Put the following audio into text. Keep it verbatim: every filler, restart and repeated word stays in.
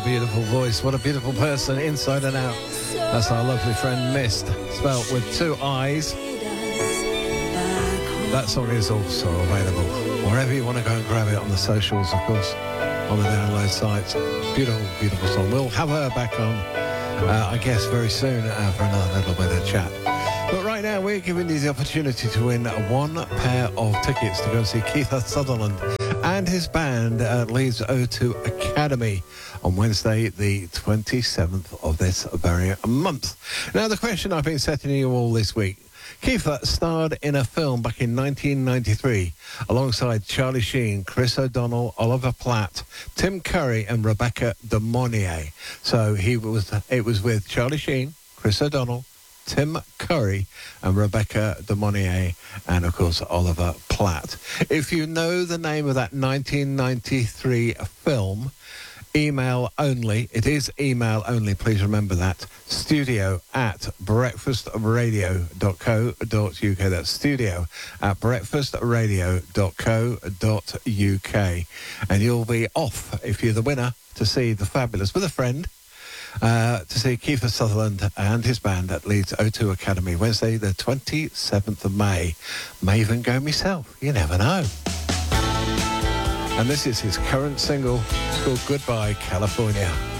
beautiful voice. What a beautiful person, inside and out. That's our lovely friend Mist, spelt with two I's. That song is also available wherever you want to go and grab it, on the socials, of course, on the download sites. Beautiful, beautiful song. We'll have her back on, uh, I guess, very soon uh, for another little bit of chat. But right now, we're giving you the opportunity to win one pair of tickets to go and see Keith Sutherland and his band at Leeds O two Academy on Wednesday, the twenty-seventh of this very month. Now, the question I've been setting you all this week: Keith starred in a film back in nineteen ninety-three alongside Charlie Sheen, Chris O'Donnell, Oliver Platt, Tim Curry and Rebecca De Mornay. So he was, it was with Charlie Sheen, Chris O'Donnell, Tim Curry and Rebecca De Mornay, and of course Oliver Platt. If you know the name of that nineteen ninety-three film, email only. It is email only, please remember that. Studio at breakfast radio dot co dot uk. That's studio at breakfast radio dot co dot uk. And you'll be off, if you're the winner, to see the fabulous, with a friend, Uh, to see Keith Sutherland and his band at Leeds O two Academy, Wednesday the twenty-seventh of May. May even go myself, you never know. And this is his current single. It's called Goodbye California.